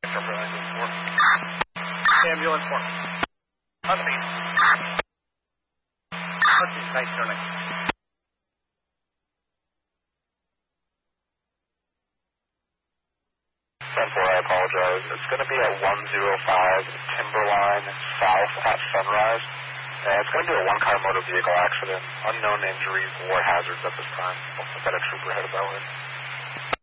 Ambulance 4. Husky. Husky, nice turning. 10-4, I apologize. It's going to be at 105 Timberline South at Sunrise. It's going to be a one-car motor vehicle accident. Unknown injuries or hazards at this time. I've got a trooper headed that way.